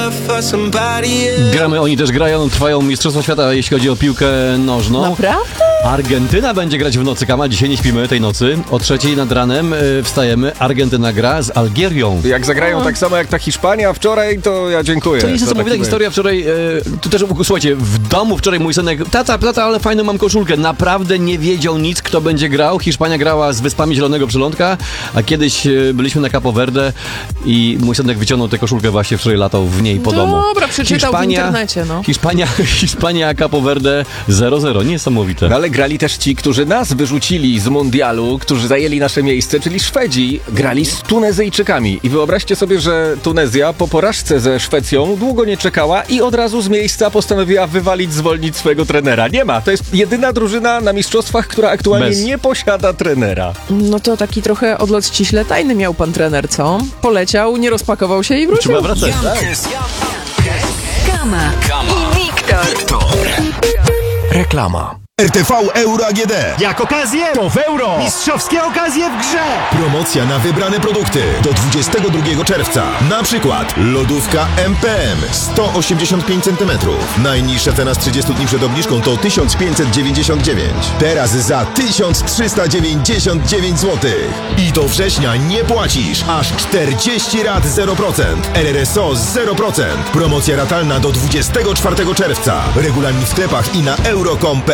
Gramy, oni też grają, trwają Mistrzostwa Świata, jeśli chodzi o piłkę nożną. Naprawdę? Argentyna będzie grać w nocy, Kama. Dzisiaj nie śpimy tej nocy. O 3:00 nad ranem wstajemy. Argentyna gra z Algierią. Jak zagrają tak samo jak ta Hiszpania wczoraj, to ja dziękuję. To jest niesamowita historia wczoraj. Tu też, słuchajcie, w domu wczoraj mój synek, tata, ale fajną mam koszulkę. Naprawdę nie wiedział nic, kto będzie grał. Hiszpania grała z Wyspami Zielonego Przylądka, a kiedyś byliśmy na Capo Verde i mój synek wyciągnął tę koszulkę, właśnie wczoraj latał w niej po domu. Dobra, przeczytał w internecie, no. Hiszpania, Capo Verde 0-0. Niesamowite. No, ale grali też ci, którzy nas wyrzucili z mundialu, którzy zajęli nasze miejsce, czyli Szwedzi, grali z Tunezyjczykami. I wyobraźcie sobie, że Tunezja po porażce ze Szwecją długo nie czekała i od razu z miejsca postanowiła zwolnić swojego trenera. Nie ma. To jest jedyna drużyna na mistrzostwach, która aktualnie nie posiada trenera. No to taki trochę odlot ściśle tajny miał pan trener, co? Poleciał, nie rozpakował się i wrócił. Trzeba wracać. Kama i Wiktor. Reklama. RTV Euro AGD. Jak okazję, to w euro. Mistrzowskie okazje w grze. Promocja na wybrane produkty do 22 czerwca. Na przykład lodówka MPM 185 cm. Najniższa cena z 30 dni przed obniżką to 1599. Teraz za 1399 zł. I do września nie płacisz. Aż 40 rat 0%. RRSO 0%. Promocja ratalna do 24 czerwca. Regulamin w sklepach i na euro.com.pl.